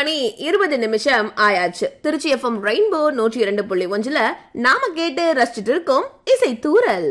8:20 ஆயாச்சு. Trichy FM rainbow 102.1 நாம கேட்டு ரசிச்சுட்டு இருக்கோம் இசை தூரல்.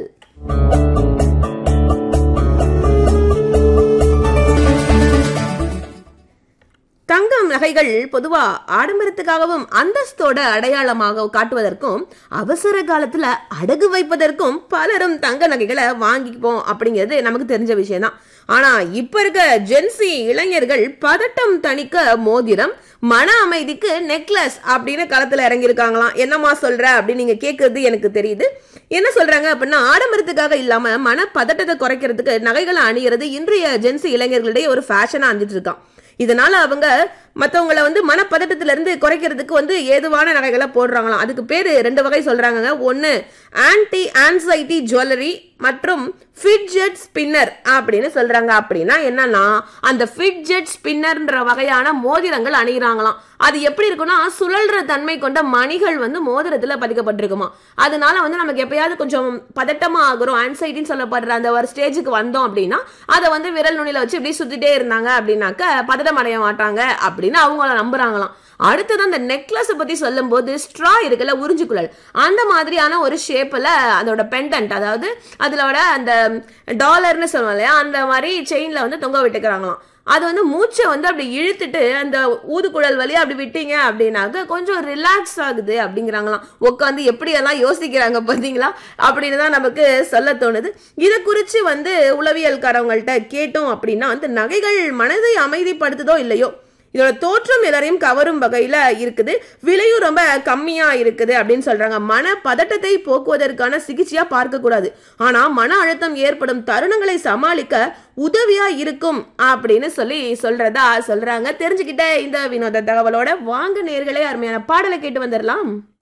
தங்கம் நகைகள் பொதுவா ஆடம்பரத்துக்காகவும் அந்தஸ்தோட அடையாளமாக காட்டுவதற்கும் அவசர காலத்துல அடகு வைப்பதற்கும் பலரும் தங்க நகைகளை வாங்கிப்போம் அப்படிங்கிறது நமக்கு தெரிஞ்ச விஷயம் தான். ஆனா இப்ப இருக்க ஜென்சி இளைஞர்கள் பதட்டம் தணிக்க மோதிரம், மன அமைதிக்கு நெக்லஸ் அப்படின்னு களத்துல இறங்கியிருக்காங்களாம். என்னமா சொல்ற அப்படின்னு நீங்க கேட்கறது எனக்கு தெரியுது. என்ன சொல்றாங்க அப்படின்னா, ஆடம்பரத்துக்காக இல்லாம மன பதட்டத்தை குறைக்கிறதுக்கு நகைகளை அணியறது இன்றைய ஜென்சி இளைஞர்களிடையே ஒரு ஃபேஷனா அணிஞ்சிட்டு இருக்கான். இதனால அவங்க மற்றவங்களை மனப்பதட்டத்தில இருந்து குறைக்கிறதுக்கு ஏதுவான நகைகளை போடுறாங்களாம். அதுக்கு பேரு 2 வகை சொல்றாங்க. ஒன்னு ஆன்டி ஆன்சைட்டி ஜுவல்லரி மற்றும் ஃபிட்ஜெட் ஸ்பின்னர் அப்படின்னு சொல்றாங்க. அப்படின்னா என்னன்னா, அந்த ஃபிட்ஜெட் ஸ்பின்னர்ன்ற வகையான மோதிரங்கள் அணிகிறாங்களாம். அது எப்படி இருக்குன்னா, சுழல்ற தன்மை கொண்ட மணிகள் மோதிரத்துல பதிக்கப்பட்டிருக்குமா. அதனால நமக்கு எப்பயாவது கொஞ்சம் பதட்டமா ஆகுறோம், ஆன்சைட்டின்னு சொல்லப்படுற அந்த ஒரு ஸ்டேஜுக்கு வந்தோம் அப்படின்னா அதை விரல் நுனியில வச்சு இப்படி சுத்திட்டே இருந்தாங்க அப்படின்னாக்க பதட்டம் அடைய மாட்டாங்க அப்படின்னு அவங்கள நம்புறாங்களாம். அடுத்தது அந்த நெக்லஸ் பத்தி சொல்லும் போது, ஸ்ட்ரா இருக்குல்ல, உறிஞ்சுக்குழல், அந்த மாதிரியான ஒரு ஷேப்ல அதோட பெண்டன்ட், அதாவது அதுல அந்த டாலர்னு சொல்லுவோம் இல்லையா, அந்த மாதிரி செயின்ல தொங்க விட்டுக்கிறாங்களாம். அது மூச்சை அப்படி இழுத்துட்டு அந்த ஊதுக்குழல் வழியா அப்படி விட்டீங்க அப்படின்னாக்க கொஞ்சம் ரிலாக்ஸ் ஆகுது அப்படிங்கிறாங்களாம். உட்காந்து எப்படியெல்லாம் யோசிக்கிறாங்க பார்த்தீங்களா அப்படின்னு தான் நமக்கு சொல்ல தோணுது. இதை குறித்து உளவியல்காரவங்கள்ட்ட கேட்டோம் அப்படின்னா, அந்த நகைகள் மனதை அமைதிப்படுத்துதோ இல்லையோ, இதோட தோற்றம் எல்லாரையும் கவரும் வகையில இருக்குது, விலையும் ரொம்ப கம்மியா இருக்குது அப்படின்னு சொல்றாங்க. மன பதட்டத்தை போக்குவதற்கான சிகிச்சையா பார்க்க கூடாது, ஆனா மன அழுத்தம் ஏற்படும் தருணங்களை சமாளிக்க உதவியா இருக்கும் அப்படின்னு சொல்றதா சொல்றாங்க. தெரிஞ்சுக்கிட்ட இந்த வினோத தகவலோட வாங்க நேயர்களே, அருமையான பாடலை கேட்டு வந்துடலாம்.